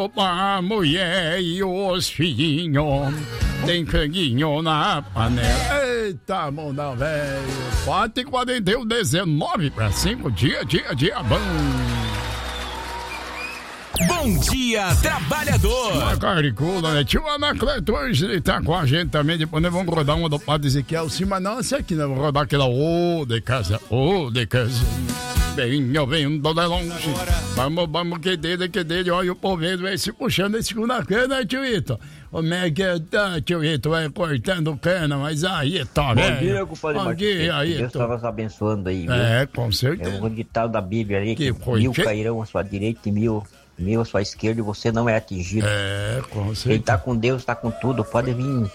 a mulher e os filhinhos. Tem franguinho na panela. Eita, mão velho. 4h41, 19:05. Dia bom. Bom dia, trabalhador! Uma caricula, né? Tio Anacleto hoje ele tá com a gente também. Depois nós vamos rodar uma do Padre Ezequiel. Sim, mas não essa aqui, nós vamos rodar aquela ô de casa. Venho vindo de longe. Vamos, que dele. Olha o povo vai se puxando esse segunda-feira, né, tio Ito? Como é que tá, tio Ito? Vai cortando cana, mas aí tá, velho. Bom dia, compadre Martins. Aí, Deus estava nos abençoando aí, viu? Com certeza. É um ditado da Bíblia ali, que foi 1000 cairão à sua direita e mil à sua esquerda e você não é atingido. Com certeza. Quem tá com Deus tá com tudo, pode vir